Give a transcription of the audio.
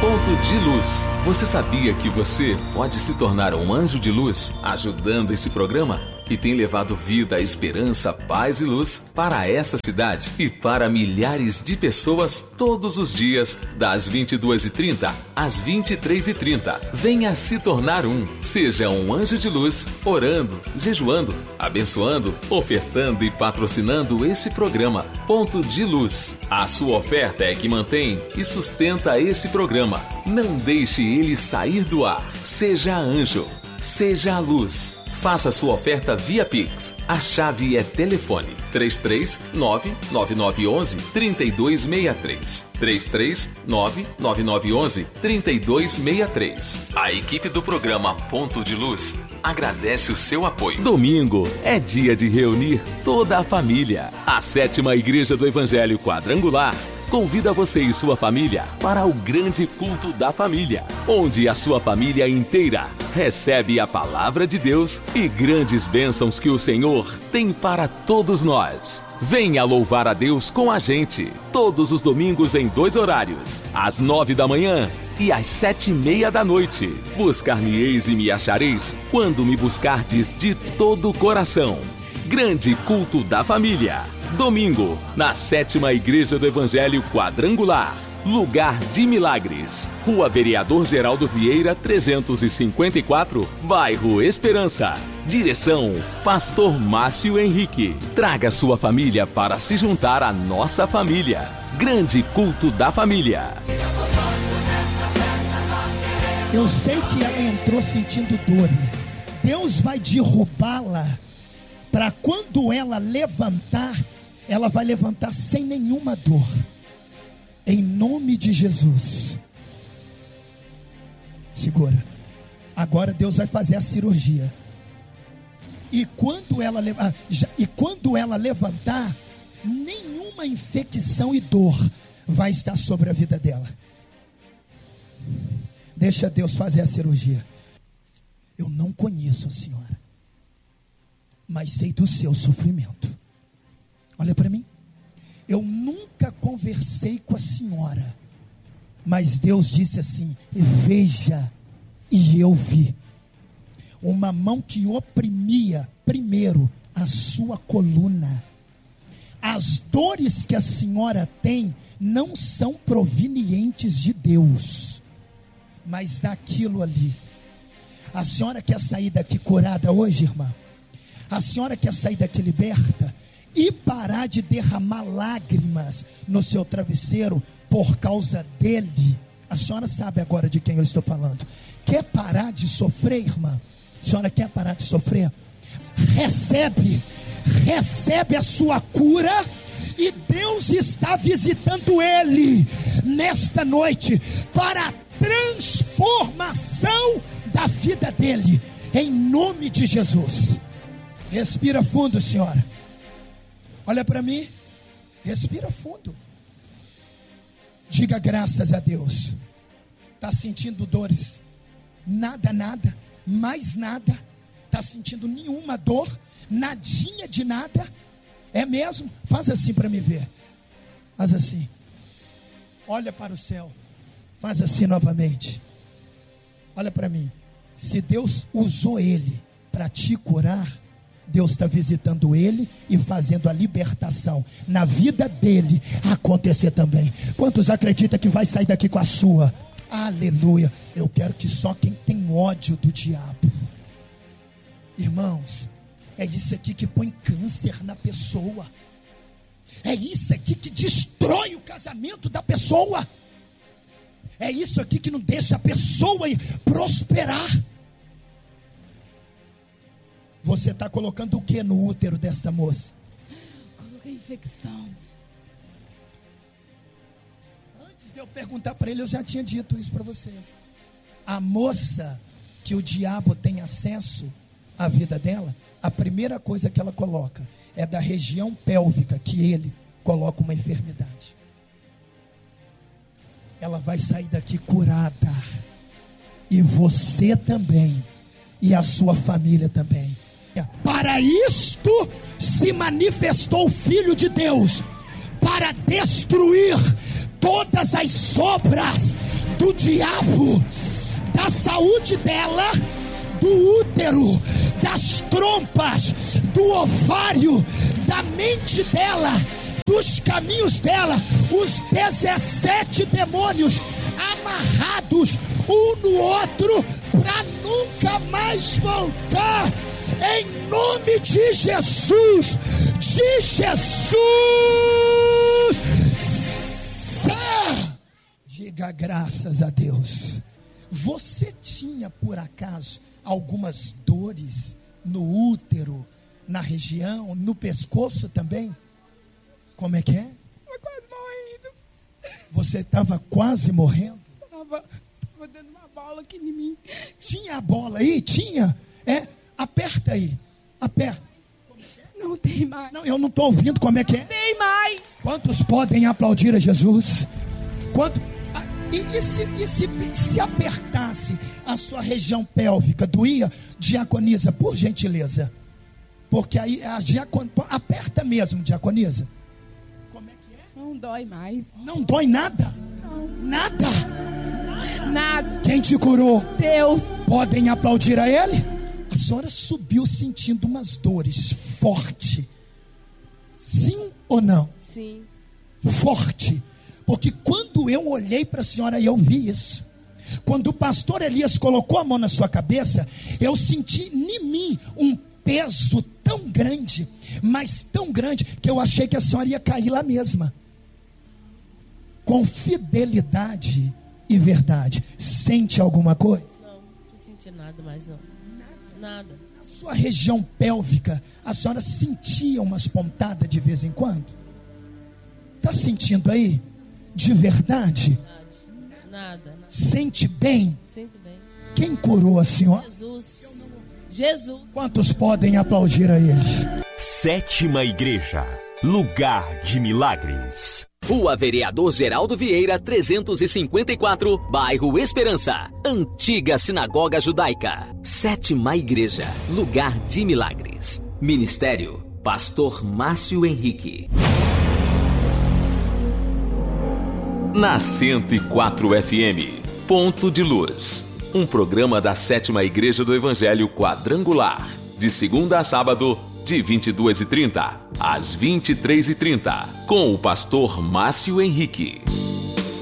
Ponto de Luz. Você sabia que você pode se tornar um anjo de luz ajudando esse programa? Que tem levado vida, esperança, paz e luz para essa cidade e para milhares de pessoas todos os dias, das 22h30 às 23h30. Venha se tornar um. Seja um anjo de luz, orando, jejuando, abençoando, ofertando e patrocinando esse programa. Ponto de Luz. A sua oferta é que mantém e sustenta esse programa. Não deixe ele sair do ar. Seja anjo. Seja a luz. Faça sua oferta via Pix. A chave é telefone 339-9911-3263. 339-9911-3263. A equipe do programa Ponto de Luz agradece o seu apoio. Domingo é dia de reunir toda a família. A 7ª Igreja do Evangelho Quadrangular convida você e sua família para o grande culto da família, onde a sua família inteira recebe a palavra de Deus e grandes bênçãos que o Senhor tem para todos nós. Venha louvar a Deus com a gente, todos os domingos em 2 horários, às 9 da manhã e às 7:30 da noite. Buscar-me-eis e me achareis quando me buscardes de todo o coração. Grande culto da família. Domingo, na 7ª Igreja do Evangelho Quadrangular, lugar de milagres. Rua Vereador Geraldo Vieira, 354, bairro Esperança. Direção, Pastor Márcio Henrique. Traga sua família para se juntar à nossa família. Grande culto da família. Eu sei que ela entrou sentindo dores. Deus vai derrubá-la para quando ela levantar, ela vai levantar sem nenhuma dor. Em nome de Jesus. Segura. Agora Deus vai fazer a cirurgia. E quando ela levantar, nenhuma infecção e dor vai estar sobre a vida dela. Deixa Deus fazer a cirurgia. Eu não conheço a senhora, mas sei do seu sofrimento. Olha para mim. Eu nunca conversei com a senhora, mas Deus disse assim: veja, e eu vi. Uma mão que oprimia primeiro a sua coluna. As dores que a senhora tem não são provenientes de Deus, mas daquilo ali. A senhora quer sair daqui curada hoje, irmã? A senhora quer sair daqui liberta e parar de derramar lágrimas no seu travesseiro por causa dele? A senhora sabe agora de quem eu estou falando. Quer parar de sofrer, irmã? A senhora quer parar de sofrer? Recebe a sua cura, e Deus está visitando ele nesta noite para a transformação da vida dele, em nome de Jesus. Respira fundo, senhora. Olha para mim. Respira fundo. Diga graças a Deus. Está sentindo dores? Nada, mais nada. Está sentindo nenhuma dor? Nadinha de nada? É mesmo? Faz assim para me ver. Faz assim. Olha para o céu. Faz assim novamente. Olha para mim. Se Deus usou ele para te curar, Deus está visitando ele e fazendo a libertação na vida dele acontecer também. Quantos acreditam que vai sair daqui com a sua? Aleluia. Eu quero que só quem tem ódio do diabo. Irmãos, é isso aqui que põe câncer na pessoa. É isso aqui que destrói o casamento da pessoa. É isso aqui que não deixa a pessoa prosperar. Você está colocando o que no útero desta moça? Coloquei infecção. Antes de eu perguntar para ele, eu já tinha dito isso para vocês. A moça que o diabo tem acesso à vida dela, a primeira coisa que ela coloca é da região pélvica, que ele coloca uma enfermidade. Ela vai sair daqui curada. E você também. E a sua família também. Para isto se manifestou o Filho de Deus, para destruir todas as obras do diabo, da saúde dela, do útero, das trompas, do ovário, da mente dela, dos caminhos dela, os 17 demônios amarrados um no outro para nunca mais voltar, em nome de Jesus, de Jesus. Diga graças a Deus. Você tinha por acaso algumas dores no útero, na região, no pescoço também? Como é que é? Estava quase morrendo. Você estava quase morrendo? Estava dando uma bola aqui em mim. Tinha a bola aí? Tinha? Aperta aí. Aperta. Não tem mais. Não, eu não estou ouvindo como é que é. Tem mais. Quantos podem aplaudir a Jesus? Se apertasse a sua região pélvica, doía? Diaconisa, por gentileza. Porque aí aperta mesmo, diaconisa. Como é que é? Não dói mais. Não dói nada? Não. Nada? Nada. Quem te curou? Deus. Podem aplaudir a Ele? A senhora subiu sentindo umas dores forte. Sim ou não? Sim. Forte. Porque quando eu olhei para a senhora e eu vi isso, quando o pastor Elias colocou a mão na sua cabeça, eu senti em mim um peso tão grande, mas tão grande, que eu achei que a senhora ia cair lá mesma. Com fidelidade e verdade. Sente alguma coisa? Não, não senti nada mais não. Nada. Na sua região pélvica, a senhora sentia umas pontadas de vez em quando? Está sentindo aí? De verdade? Nada. Sente bem? Sinto bem. Quem curou a senhora? Jesus. Quantos podem aplaudir a Ele? Sétima Igreja, lugar de milagres. Rua Vereador Geraldo Vieira, 354, bairro Esperança. Antiga Sinagoga Judaica. Sétima Igreja, lugar de milagres. Ministério, Pastor Márcio Henrique. Na 104 FM, Ponto de Luz. Um programa da Sétima Igreja do Evangelho Quadrangular. De segunda a sábado, de 22h30 às 23h30. Com o pastor Márcio Henrique.